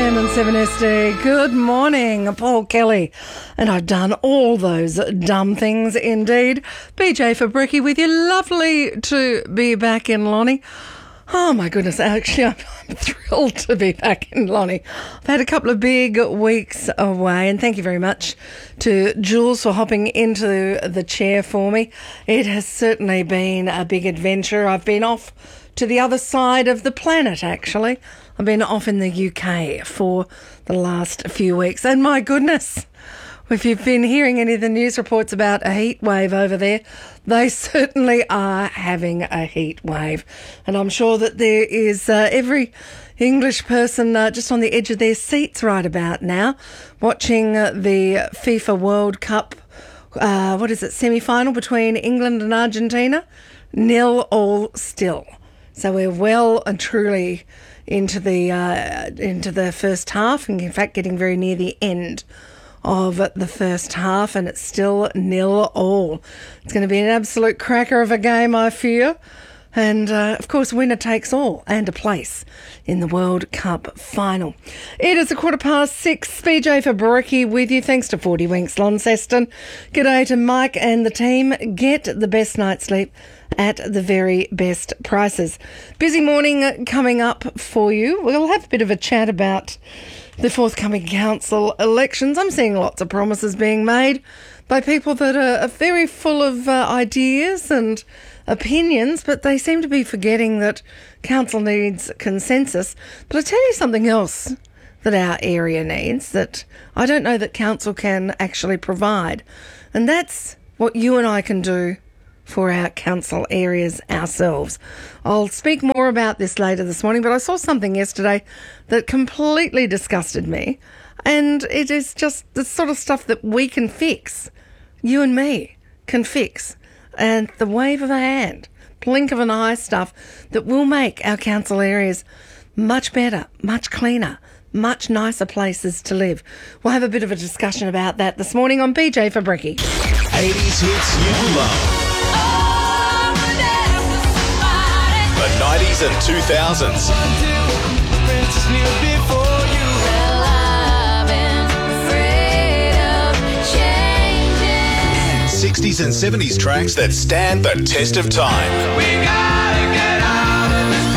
10 and 7 SD. Good morning, Paul Kelly. And I've done all those dumb things indeed. BJ Fabricki with you. Lovely to be back in Lonnie. Oh my goodness, actually I'm thrilled to be back in Lonnie. I've had a couple of big weeks away, and thank you very much to Jules for hopping into the chair for me. It has certainly been a big adventure. I've been off to the other side of the planet, actually. I've been off in the UK for the last few weeks, and my goodness, if you've been hearing any of the news reports about a heat wave over there, they certainly are having a heat wave. And I'm sure that there is every English person just on the edge of their seats right about now, watching the FIFA World Cup, semi-final between England and Argentina. 0-0 still. So we're well and truly into the first half, and in fact getting very near the end of the first half, and it's still 0-0. It's going to be an absolute cracker of a game, I fear. And, of course, winner takes all and a place in the World Cup final. It is 6:15. BJ Fabricki with you. Thanks to 40 Winks Launceston. G'day to Mike and the team. Get the best night's sleep at the very best prices. Busy morning coming up for you. We'll have a bit of a chat about the forthcoming council elections. I'm seeing lots of promises being made by people that are very full of ideas and opinions, but they seem to be forgetting that council needs consensus. But I tell you something else that our area needs that I don't know that council can actually provide, and that's what you and I can do for our council areas ourselves. I'll speak more about this later this morning, but I saw something yesterday that completely disgusted me, and it is just the sort of stuff that we can fix. You and me can fix. And the wave of a hand, blink of an eye stuff that will make our council areas much better, much cleaner, much nicer places to live. We'll have a bit of a discussion about that this morning on BJ Fabricki. 80s hits you love. The 90s and 2000s. 60s and 70s tracks that stand the test of time. We gotta get out of this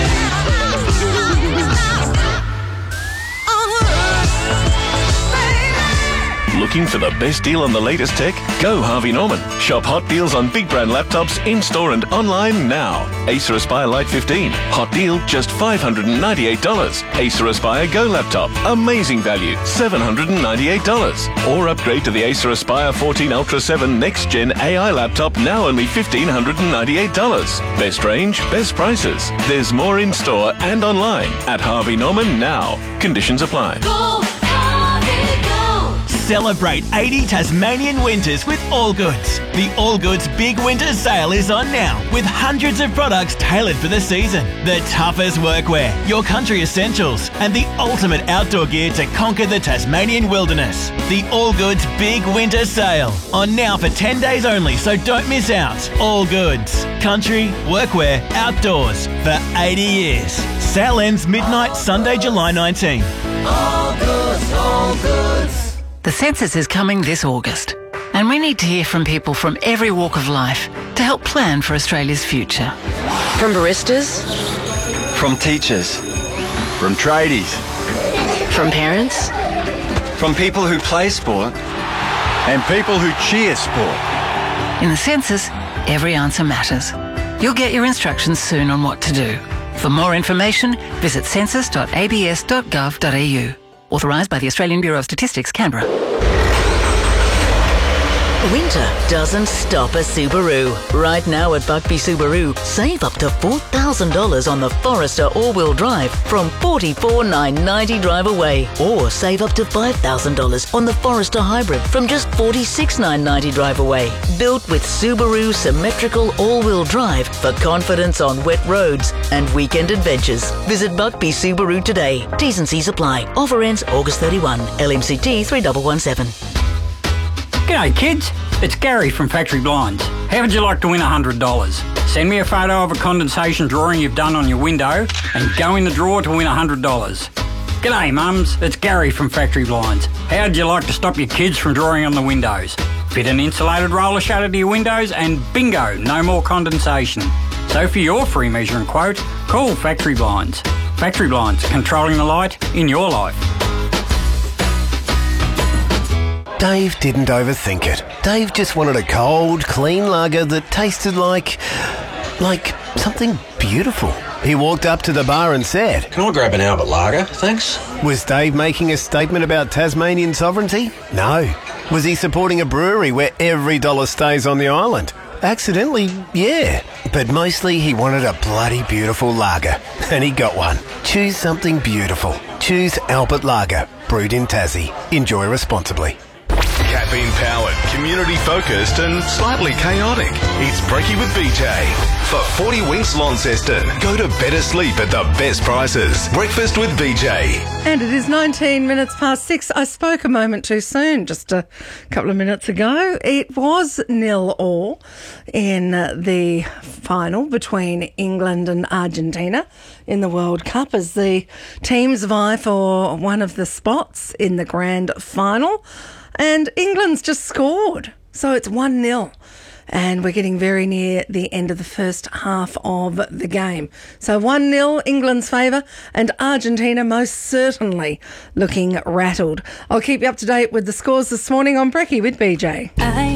place. Looking for the best deal on the latest tech? Go Harvey Norman. Shop hot deals on big brand laptops in-store and online now. Acer Aspire Lite 15. Hot deal, just $598. Acer Aspire Go laptop. Amazing value, $798. Or upgrade to the Acer Aspire 14 Ultra 7 Next Gen AI laptop, now only $1,598. Best range, best prices. There's more in-store and online at Harvey Norman now. Conditions apply. Celebrate 80 Tasmanian winters with All Goods. The All Goods Big Winter Sale is on now, with hundreds of products tailored for the season. The toughest workwear, your country essentials, and the ultimate outdoor gear to conquer the Tasmanian wilderness. The All Goods Big Winter Sale, on now for 10 days only, so don't miss out. All Goods, country, workwear, outdoors, for 80 years. Sale ends midnight Sunday, July 19. All Goods, All Goods. The census is coming this August, and we need to hear from people from every walk of life to help plan for Australia's future. From baristas, from teachers, from tradies, from parents, from people who play sport, and people who cheer sport. In the census, every answer matters. You'll get your instructions soon on what to do. For more information, visit census.abs.gov.au. Authorised by the Australian Bureau of Statistics, Canberra. Winter doesn't stop a Subaru. Right now at Buckby Subaru, save up to $4,000 on the Forester all-wheel drive from $44,990 drive away. Or save up to $5,000 on the Forester hybrid from just $46,990 drive away. Built with Subaru symmetrical all-wheel drive for confidence on wet roads and weekend adventures. Visit Buckby Subaru today. T's and C's apply. Offer ends August 31. LMCT 3117. G'day kids, it's Gary from Factory Blinds. How would you like to win $100? Send me a photo of a condensation drawing you've done on your window and go in the draw to win $100. G'day mums, it's Gary from Factory Blinds. How'd you like to stop your kids from drawing on the windows? Fit an insulated roller shutter to your windows and bingo, no more condensation. So for your free measuring quote, call Factory Blinds. Factory Blinds, controlling the light in your life. Dave didn't overthink it. Dave just wanted a cold, clean lager that tasted like something beautiful. He walked up to the bar and said, "Can I grab an Albert Lager, thanks?" Was Dave making a statement about Tasmanian sovereignty? No. Was he supporting a brewery where every dollar stays on the island? Accidentally, yeah. But mostly he wanted a bloody beautiful lager. And he got one. Choose something beautiful. Choose Albert Lager, brewed in Tassie. Enjoy responsibly. Caffeine powered, community focused and slightly chaotic. It's Brekkie with BJ. For 40 Winks Launceston, go to better sleep at the best prices. Breakfast with BJ. And it is 19 minutes past 6. I spoke a moment too soon, just a couple of minutes ago. It was 0-0 in the final between England and Argentina in the World Cup as the teams vie for one of the spots in the grand final. And England's just scored. So it's 1-0. And we're getting very near the end of the first half of the game. So 1-0, England's favour, and Argentina most certainly looking rattled. I'll keep you up to date with the scores this morning on Brekkie with BJ.